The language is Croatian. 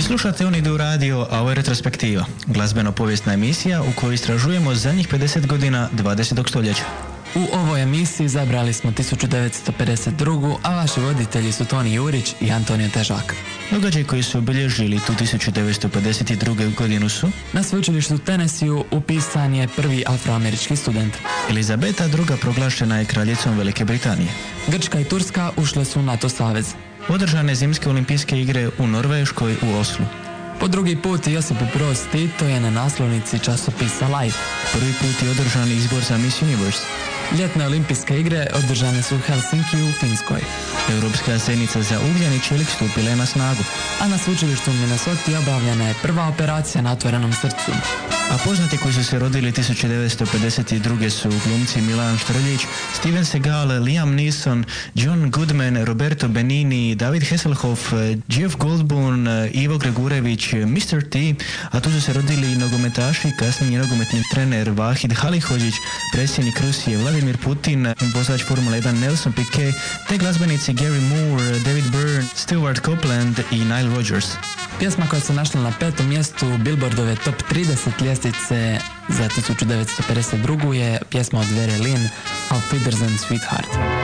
Slušate Unidu radio, a ovo je retrospektiva, glazbeno-povijesna emisija u kojoj istražujemo zadnjih 50 godina 20. stoljeća. U ovoj emisiji izabrali smo 1952. a vaši voditelji su Toni Jurić i Antonio Težak. Događaji koji su obilježili tu 1952. godinu su: na sveučilištu Tennesseeu upisan je prvi afroamerički student. Elizabeta II. Proglašena je kraljicom Velike Britanije. Grčka i Turska ušle su u NATO savez. Održane zimske olimpijske igre u Norveškoj u Oslu. Po drugi put Josip Broz Tito je na naslovnici časopisa Life. Prvi put je održan izbor za Miss Universe. Ljetne olimpijske igre održane su u Helsinkiju u Finskoj. Europska zajednica za ugljen i čelik stupila je na snagu. A na sveučilištu u Minnesoti obavljena je prva operacija na otvorenom srcu. A poznati koji su se rodili 1952. su glumci Milan Štrljić, Steven Seagal, Liam Neeson, John Goodman, Roberto Benigni, David Hasselhoff, Jeff Goldblum, Ivo Gregurević, Mr. T, a tu su se rodili i nogometaši, kasniji nogometni trener Vahid Halihođić, predsjednik Rusije Vladimir Putin, vozač Formule 1 Nelson Piquet, te glazbenici Gary Moore, David Byrne, Stewart Copeland i Nile Rodgers. Pjesma koja se našla na 5. mjestu Billboardove Top 30 ljestvice za 1952. je pjesma od Vere Lynn, Auf Wiedersehen Sweetheart.